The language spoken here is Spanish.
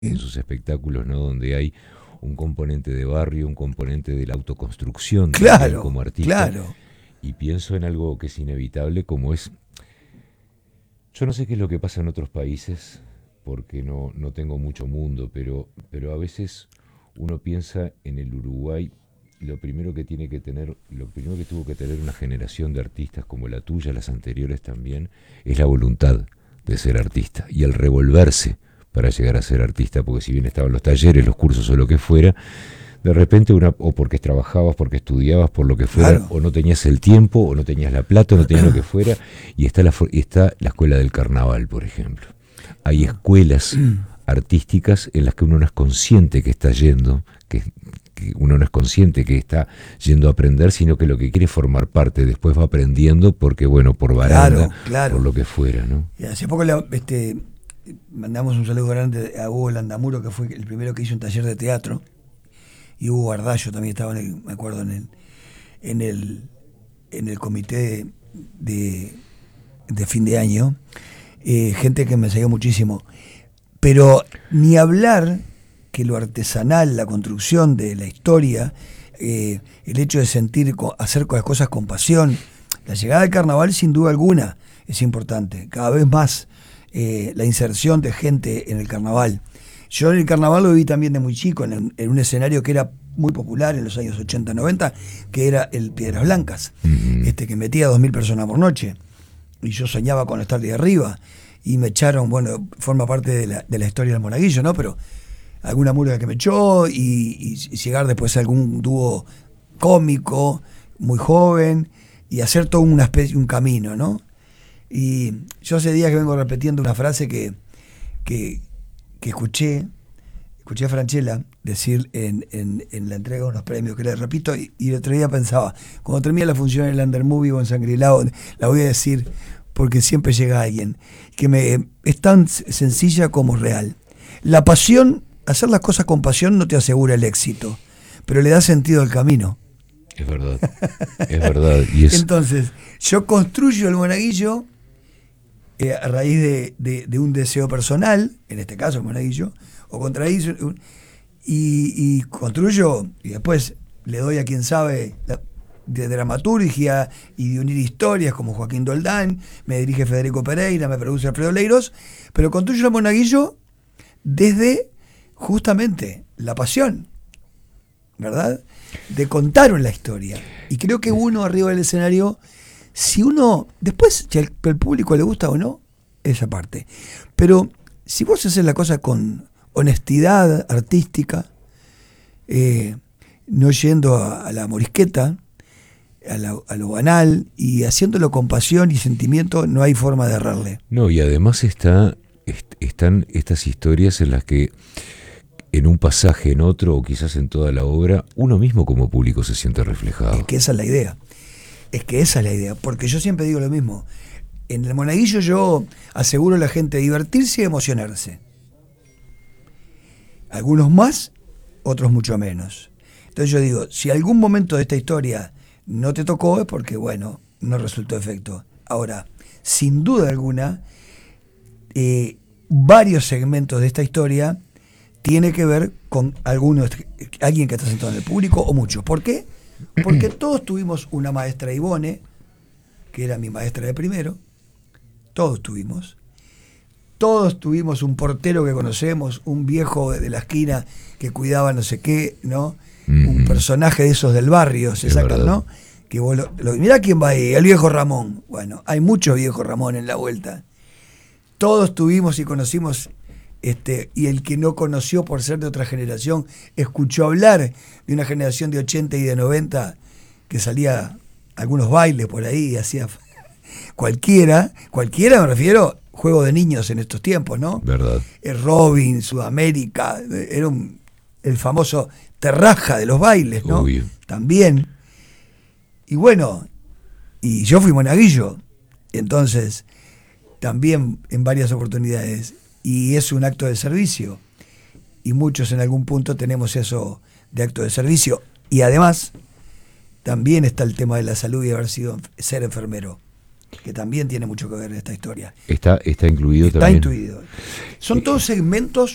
en sus espectáculos, ¿no? Donde hay un componente de barrio, un componente de la autoconstrucción también Claro, como artista, claro. y pienso en algo que es inevitable, como es, yo no sé qué es lo que pasa en otros países, porque no tengo mucho mundo, pero a veces uno piensa en el Uruguay, lo primero que tuvo que tener una generación de artistas como la tuya, las anteriores también, es la voluntad de ser artista y el revolverse para llegar a ser artista, porque si bien estaban los talleres, los cursos o lo que fuera, de repente o porque trabajabas, porque estudiabas, por lo que fuera, Claro. o no tenías el tiempo, o no tenías la plata, o no tenías lo que fuera, y está la escuela del carnaval, por ejemplo. Hay No. escuelas artísticas en las que uno no es consciente que está yendo, que uno no es consciente que está yendo a aprender, sino que lo que quiere es formar parte, después va aprendiendo porque, bueno, por baranda, Claro, por claro. lo que fuera, ¿no? Y hace poco mandamos un saludo grande a Hugo Landamuro, que fue el primero que hizo un taller de teatro. Y Hugo Bardallo también estaba me acuerdo, en el, en el comité de, de fin de año. Gente que me enseñó muchísimo. Pero ni hablar que lo artesanal, la construcción de la historia, el hecho de hacer las cosas con pasión, la llegada del carnaval sin duda alguna es importante. Cada vez más la inserción de gente en el carnaval. Yo en el carnaval lo viví también de muy chico, en un escenario que era muy popular en los años 80, 90, que era el Piedras Blancas, Ujú. que metía 2.000 personas por noche. Y yo soñaba con estar de arriba. Y me echaron, bueno, forma parte de la historia del Monaguillo, ¿no? Pero alguna murga que me echó y llegar después a algún dúo cómico, muy joven, y hacer todo una especie, un camino, ¿no? Y yo hace días que vengo repitiendo una frase que, que escuché a Franchella decir en la entrega de unos premios, que le repito, y el otro día pensaba, cuando termine la función en el Under Movie o en Sangrilao, la voy a decir porque siempre llega alguien, es tan sencilla como real. La pasión, hacer las cosas con pasión no te asegura el éxito, pero le da sentido al camino. Es verdad, es verdad. Y es, Entonces, yo construyo el monaguillo a raíz de un deseo personal, en este caso el monaguillo, o contradice, y construyo, y después le doy a quien sabe de dramaturgia y de unir historias como Joaquín Doldán, me dirige Federico Pereira, me produce Alfredo Leiros, pero construyo el monaguillo desde justamente la pasión, ¿verdad? De contar la historia. Y creo que uno arriba del escenario, si uno, después, si al público le gusta o no, esa parte. Pero si vos haces la cosa con honestidad artística, no yendo a la morisqueta, a lo banal, y haciéndolo con pasión y sentimiento, no hay forma de errarle. no, y además están estas historias en las que en un pasaje, en otro, o quizás en toda la obra, uno mismo como público se siente Es reflejado. que esa es la idea. Es que esa es la idea. Porque yo siempre digo lo mismo. En el monaguillo yo aseguro a la gente divertirse y emocionarse. Algunos más, otros mucho menos. Entonces yo digo, si algún momento de esta historia no te tocó es porque, bueno, no resultó efecto. Ahora, sin duda alguna, varios segmentos de esta historia tiene que ver con alguien que está sentado en el público o muchos. ¿Por qué? Porque todos tuvimos una maestra Ivone, que era mi maestra de primero, todos tuvimos. Todos tuvimos un portero que conocemos, un viejo de la esquina que cuidaba no sé qué, ¿no? Un Ujú. personaje de esos del barrio, se Es sacan, verdad. ¿no? Que vos mirá quién va ahí, el viejo Ramón. Bueno, hay muchos viejos Ramón en la vuelta. Todos tuvimos y conocimos, y el que no conoció por ser de otra generación, escuchó hablar de una generación de 80 y de 90 que salía a algunos bailes por ahí y hacía cualquiera me refiero, juego de niños en estos tiempos, ¿no? Verdad. Robin, Sudamérica, era el famoso Terraja de los bailes, ¿no? Obvio. También. Y bueno, y yo fui monaguillo, entonces también en varias oportunidades, y es un acto de servicio, y muchos en algún punto tenemos eso de acto de servicio, y además también está el tema de la salud y ser enfermero, que también tiene mucho que ver en esta historia. Está incluido Está también. intuido. Son todos segmentos